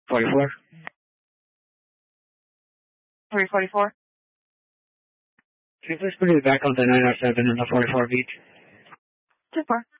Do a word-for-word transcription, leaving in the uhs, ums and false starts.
forty-four. three forty-four. Can you please put it back on the nine oh seven and the forty-four beach? two four.